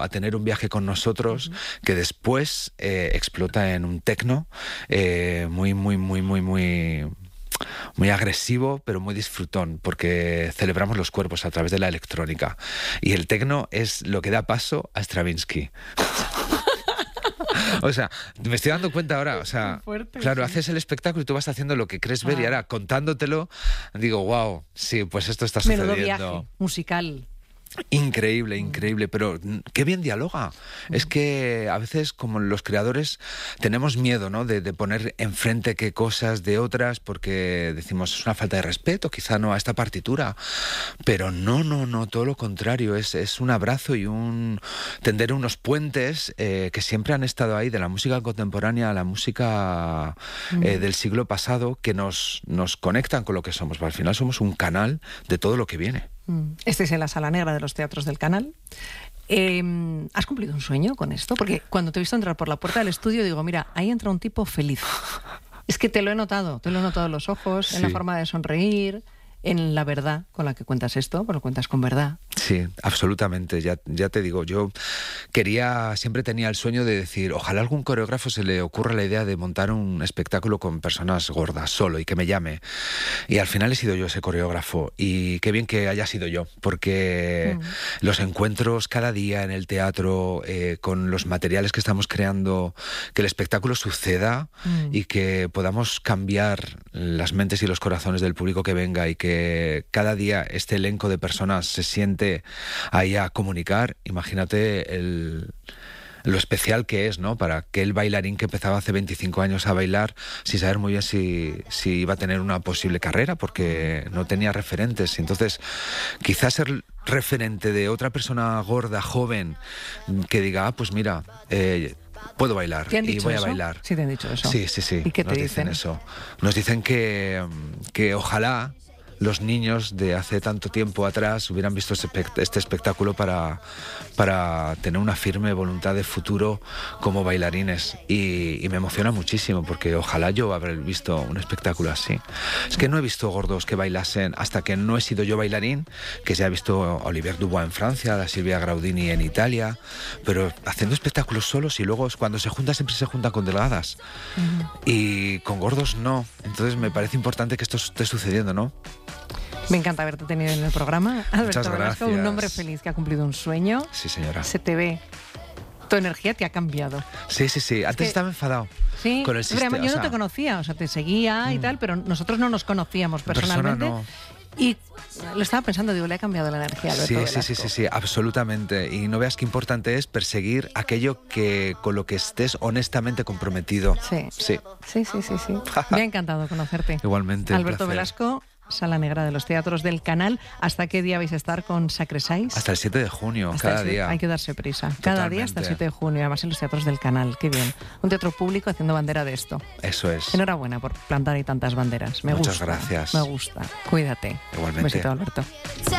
a tener un viaje con nosotros que después explota en un techno muy agresivo, pero muy disfrutón, porque celebramos los cuerpos a través de la electrónica. Y el techno es lo que da paso a Stravinsky. O sea, me estoy dando cuenta ahora, o sea, fuerte, claro, sí. haces el espectáculo y tú vas haciendo lo que crees ver y ahora contándotelo, digo, wow, sí, pues esto está Menudo sucediendo. viaje musical. Increíble, increíble, pero qué bien dialoga. Es que a veces, como los creadores, tenemos miedo, ¿no?, de poner enfrente qué cosas de otras, porque decimos, es una falta de respeto, quizá no a esta partitura, pero no, todo lo contrario, es un abrazo y un tender unos puentes que siempre han estado ahí, de la música contemporánea a la música del siglo pasado, que nos conectan con lo que somos. Al final somos un canal de todo lo que viene. Este es en la Sala Negra de los Teatros del Canal. ¿Has cumplido un sueño con esto? Porque cuando te he visto entrar por la puerta del estudio digo, mira, ahí entra un tipo feliz. Es que te lo he notado en los ojos, Sí. en la forma de sonreír, en la verdad con la que cuentas esto, porque lo cuentas con verdad. Sí, absolutamente, ya te digo, yo siempre tenía el sueño de decir, ojalá a algún coreógrafo se le ocurra la idea de montar un espectáculo con personas gordas, solo, y que me llame. Y al final he sido yo ese coreógrafo, y qué bien que haya sido yo, porque los encuentros cada día en el teatro, con los materiales que estamos creando, que el espectáculo suceda y que podamos cambiar las mentes y los corazones del público que venga, y que cada día este elenco de personas se siente ahí a comunicar. Imagínate lo especial que es, ¿no?, para aquel bailarín que empezaba hace 25 años a bailar sin saber muy bien si iba a tener una posible carrera, porque no tenía referentes. Entonces, quizás ser referente de otra persona gorda, joven, que diga, pues mira, puedo bailar y voy a bailar. Sí, te han dicho eso. Sí. ¿Y qué te Nos dicen? eso. Nos dicen que ojalá los niños de hace tanto tiempo atrás hubieran visto este espectáculo para tener una firme voluntad de futuro como bailarines. Y me emociona muchísimo, porque ojalá yo haber visto un espectáculo así. Es que no he visto gordos que bailasen hasta que no he sido yo bailarín, que se ha visto a Olivier Dubois en Francia, a Silvia Graudini en Italia, pero haciendo espectáculos solos, y luego cuando se juntan siempre se juntan con delgadas. Y con gordos no. Entonces me parece importante que esto esté sucediendo, ¿no? Me encanta haberte tenido en el programa. Alberto Muchas Velasco, gracias. un hombre feliz que ha cumplido un sueño. Sí, señora. Se te ve. Tu energía te ha cambiado. Sí. Antes estaba enfadado Sí, con el sistema. yo no te conocía, o sea, te seguía y tal, pero nosotros no nos conocíamos personalmente. No. Y lo estaba pensando, digo, le ha cambiado la energía a Alberto Velasco. Sí, absolutamente. Y no veas qué importante es perseguir aquello con lo que estés honestamente comprometido. Sí. Me ha encantado conocerte. Igualmente. Alberto un placer. Velasco, Sala Negra de los Teatros del Canal. ¿Hasta qué día vais a estar con Sacresais? Hasta el 7 de junio, cada día. Hay que darse prisa. Cada día hasta el 7 de junio, además en los Teatros del Canal. Qué bien. Un teatro público haciendo bandera de esto. Eso es. Enhorabuena por plantar ahí tantas banderas. Muchas gracias. Me gusta. Cuídate. Igualmente. Un besito, Alberto.